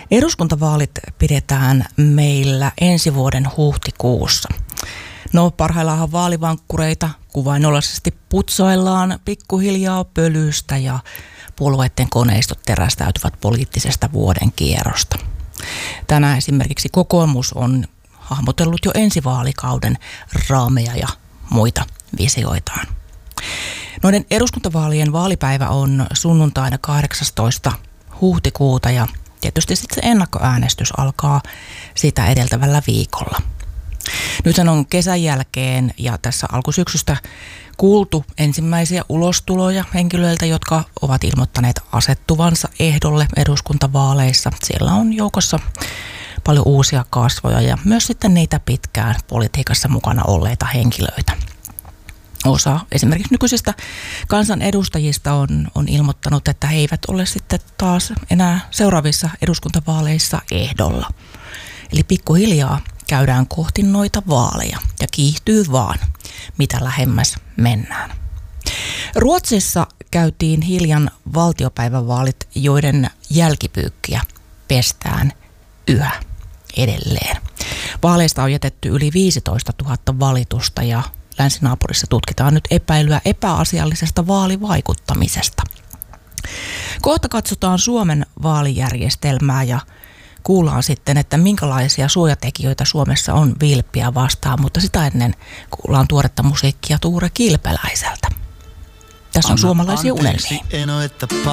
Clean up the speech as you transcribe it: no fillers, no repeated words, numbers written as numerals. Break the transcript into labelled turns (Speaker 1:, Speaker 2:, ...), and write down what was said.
Speaker 1: Eduskuntavaalit pidetään meillä ensi vuoden huhtikuussa. No parhaillaanhan vaalivankkureita kuvainnollisesti putsaillaan pikkuhiljaa pölystä ja puolueiden koneistot terästäytyvät poliittisesta vuoden kierrosta. Tänään esimerkiksi kokoomus on hahmotellut jo ensi vaalikauden raameja ja muita visioitaan. Noiden eduskuntavaalien vaalipäivä on sunnuntaina 18. huhtikuuta ja tietysti sitten se ennakkoäänestys alkaa sitä edeltävällä viikolla. Nythän on kesän jälkeen ja tässä alkusyksystä kuultu ensimmäisiä ulostuloja henkilöiltä, jotka ovat ilmoittaneet asettuvansa ehdolle eduskuntavaaleissa. Siellä on joukossa paljon uusia kasvoja ja myös sitten niitä pitkään politiikassa mukana olleita henkilöitä. Osa esimerkiksi nykyisistä kansanedustajista on ilmoittanut, että he eivät ole sitten taas enää seuraavissa eduskuntavaaleissa ehdolla. Eli pikkuhiljaa käydään kohti noita vaaleja ja kiihtyy vaan, mitä lähemmäs mennään. Ruotsissa käytiin hiljan valtiopäivävaalit, joiden jälkipyykkiä pestään yhä edelleen. Vaaleista on jätetty yli 15 000 valitusta ja länsinaapurissa tutkitaan nyt epäilyä epäasiallisesta vaalivaikuttamisesta. Kohta katsotaan Suomen vaalijärjestelmää ja kuullaan sitten, että minkälaisia suojatekijöitä Suomessa on vilppiä vastaan, mutta sitä ennen kuullaan tuoretta musiikkia Tuure Kilpeläiseltä. Tässä on Suomalaisia unelmia.